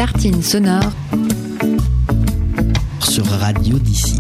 tartines sonores sur Radio d'ici.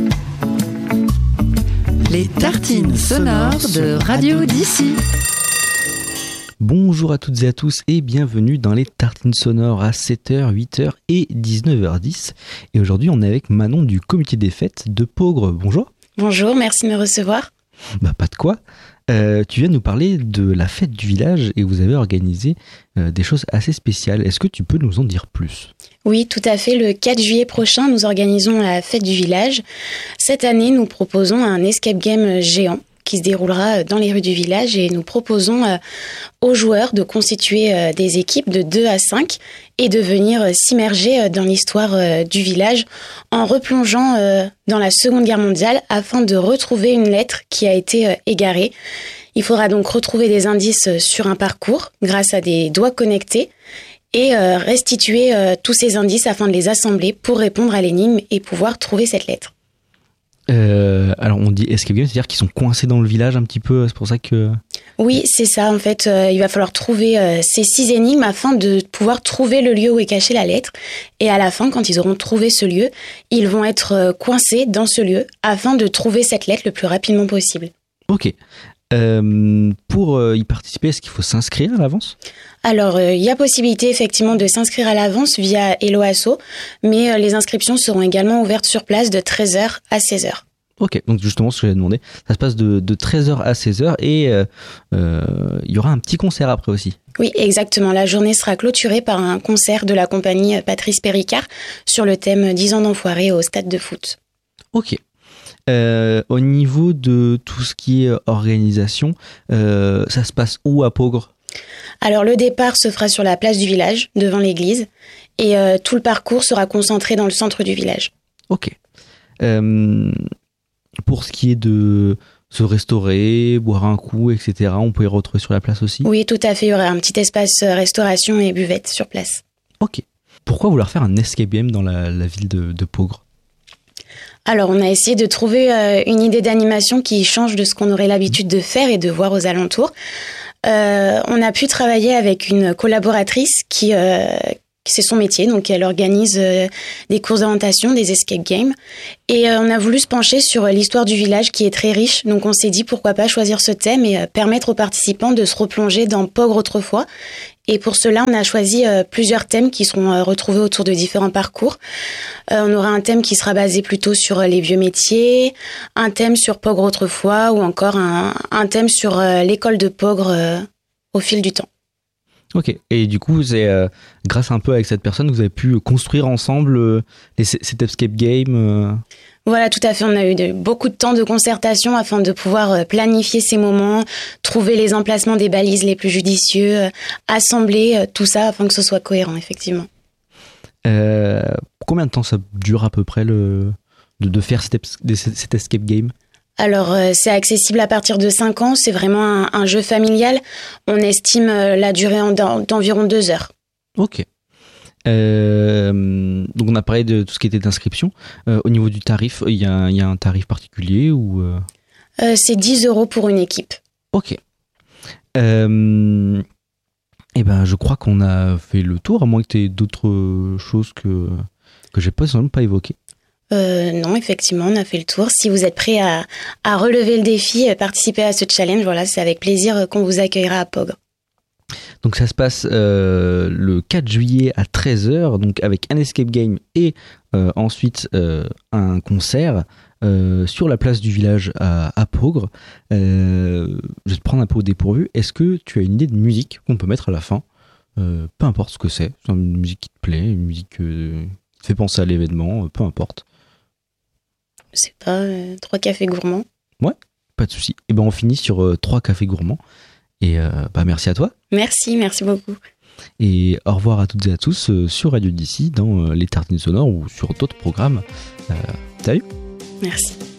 Les tartines sonores de Radio d'ici. Bonjour à toutes et à tous et bienvenue dans les tartines sonores à 7h, 8h et 19h10. Et aujourd'hui on est avec Manon du comité des fêtes de Peaugres. Bonjour. Bonjour, merci de me recevoir. Pas de quoi. Tu viens nous parler de la fête du village et vous avez organisé des choses assez spéciales. Est-ce que tu peux nous en dire plus ? Oui, tout à fait. Le 4 juillet prochain, nous organisons la fête du village. Cette année, nous proposons un escape game géant qui se déroulera dans les rues du village et nous proposons aux joueurs de constituer des équipes de 2 à 5 et de venir s'immerger dans l'histoire du village en replongeant dans la Seconde Guerre mondiale afin de retrouver une lettre qui a été égarée. Il faudra donc retrouver des indices sur un parcours grâce à des doigts connectés et restituer tous ces indices afin de les assembler pour répondre à l'énigme et pouvoir trouver cette lettre. Alors on dit escape game, c'est-à-dire qu'ils sont coincés dans le village un petit peu, c'est pour ça que... Oui, c'est ça, en fait, il va falloir trouver ces 6 énigmes afin de pouvoir trouver le lieu où est cachée la lettre. Et à la fin, quand ils auront trouvé ce lieu, ils vont être coincés dans ce lieu afin de trouver cette lettre le plus rapidement possible. Ok. Pour y participer, est-ce qu'il faut s'inscrire à l'avance ? Alors, il y a possibilité effectivement de s'inscrire à l'avance via Hello Asso, mais les inscriptions seront également ouvertes sur place de 13h à 16h. Ok, donc justement ce que j'avais demandé, ça se passe de 13h à 16h et il y aura un petit concert après aussi. Oui, exactement. La journée sera clôturée par un concert de la compagnie Patrice Péricard sur le thème 10 ans d'enfoiré au stade de foot. Ok. Au niveau de tout ce qui est organisation, ça se passe où à Peaugres ? Alors le départ se fera sur la place du village, devant l'église, et tout le parcours sera concentré dans le centre du village. Ok. Pour ce qui est de se restaurer, boire un coup, etc., on peut y retrouver sur la place aussi ? Oui, tout à fait. Il y aura un petit espace restauration et buvette sur place. Ok. Pourquoi vouloir faire un escape game dans la ville de Peaugres ? Alors, on a essayé de trouver une idée d'animation qui change de ce qu'on aurait l'habitude de faire et de voir aux alentours. On a pu travailler avec une collaboratrice qui c'est son métier, donc elle organise des courses d'orientation, des escape games. Et on a voulu se pencher sur l'histoire du village qui est très riche. Donc on s'est dit pourquoi pas choisir ce thème et permettre aux participants de se replonger dans Peaugres autrefois. Et pour cela, on a choisi plusieurs thèmes qui seront retrouvés autour de différents parcours. On aura un thème qui sera basé plutôt sur les vieux métiers, un thème sur Peaugres autrefois ou encore un thème sur l'école de Peaugres au fil du temps. Ok, et du coup, c'est grâce un peu avec cette personne que vous avez pu construire ensemble cet escape game Voilà, tout à fait. On a eu beaucoup de temps de concertation afin de pouvoir planifier ces moments, trouver les emplacements des balises les plus judicieux, assembler tout ça afin que ce soit cohérent, effectivement. Combien de temps ça dure à peu près de faire cet escape game ? Alors, c'est accessible à partir de 5 ans. C'est vraiment un jeu familial. On estime la durée d'environ 2 heures. Ok. Donc, on a parlé de tout ce qui était d'inscription. Au niveau du tarif, il y a un tarif particulier ou c'est 10 € pour une équipe. Ok. Et ben, je crois qu'on a fait le tour, à moins que tu aies d'autres choses que j'ai pas évoquées. Non, effectivement, on a fait le tour. Si vous êtes prêts à relever le défi, participer à ce challenge, voilà, c'est avec plaisir qu'on vous accueillera à Peaugres. Donc ça se passe le 4 juillet à 13h, donc avec un escape game et ensuite un concert sur la place du village à Peaugres. Je vais te prendre un peu au dépourvu. Est-ce que tu as une idée de musique qu'on peut mettre à la fin ? Peu importe ce que c'est une musique qui te plaît, une musique qui te fait penser à l'événement, peu importe. C'est pas 3 cafés gourmands. Ouais, pas de souci. Et ben on finit sur 3 cafés gourmands. Et merci à toi. Merci beaucoup. Et au revoir à toutes et à tous sur Radio d'ici, dans les tartines sonores ou sur d'autres programmes. Salut. Merci.